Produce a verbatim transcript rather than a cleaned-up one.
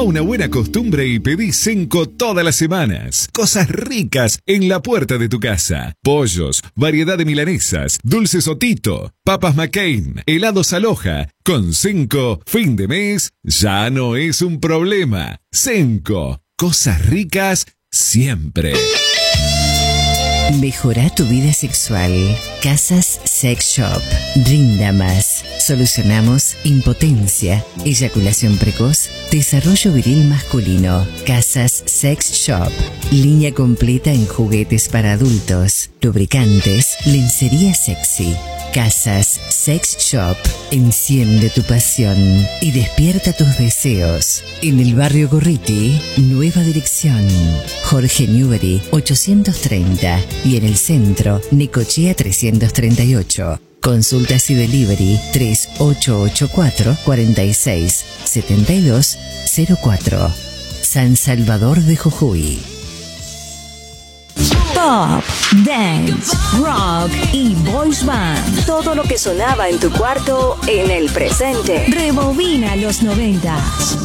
Toma una buena costumbre y pedí Senco todas las semanas. Cosas ricas en la puerta de tu casa. Pollos, variedad de milanesas, dulces Otito, papas McCain, helados Aloha. Con Senco, fin de mes ya no es un problema. Senco, cosas ricas siempre. Mejora tu vida sexual. Casas Sex Shop. Rinda más. Solucionamos impotencia, eyaculación precoz, desarrollo viril masculino. Casas Sex Shop. Línea completa en juguetes para adultos, lubricantes, lencería sexy. Casas Sex Shop. Enciende tu pasión y despierta tus deseos. En el barrio Gorriti, nueva dirección. Jorge Newbery ochocientos treinta y en el centro, Necochea trescientos treinta y ocho. Consultas y delivery tres ocho ocho cuatro, cuatro seis, siete dos cero cuatro. San Salvador de Jujuy. Pop, dance, rock y boys band. Todo lo que sonaba en tu cuarto en el presente. Rebobina los noventas.